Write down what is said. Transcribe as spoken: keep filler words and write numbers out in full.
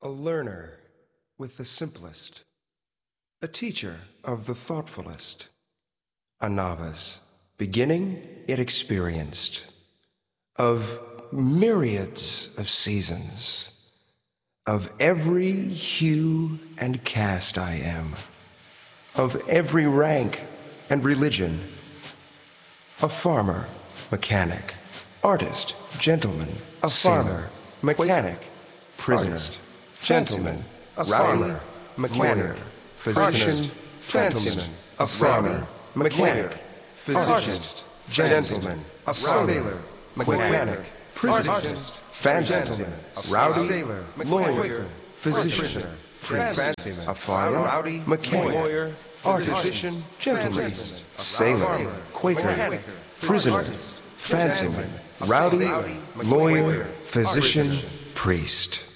A learner with the simplest, a teacher of the thoughtfulest, a novice, beginning yet experienced, of myriads of seasons, of every hue and caste I am, of every rank and religion, a farmer, mechanic, artist, gentleman, a farmer, mechanic, prisoner, gentleman, a farmer, mechanic, physician, gentleman, a farmer, mechanic, physician, gentleman, a sailor, mechanic, prisoner, gentleman, rowdy, lawyer, physician, a farmer, mechanic, artisan, gentleman, sailor, Quaker, prisoner, fancyman, rowdy, lawyer, physician, priest.